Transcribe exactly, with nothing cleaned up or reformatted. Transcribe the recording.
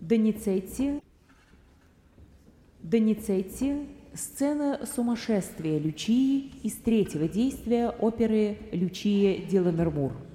Доницетти. Доницетти. Сцена сумасшествия Лючии из третьего действия оперы «Лючия ди Ламермур».